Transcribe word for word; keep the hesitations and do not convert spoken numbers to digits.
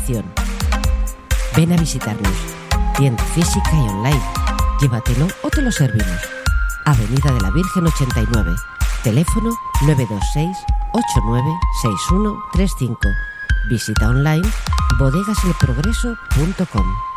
elaboración. Ven a visitarnos. Tienda física y online. Llévatelo o te lo servimos. Avenida de la Virgen ochenta y nueve. Teléfono nueve dos seis, ocho nueve seis uno tres cinco. Visita online bodegas el progreso punto com.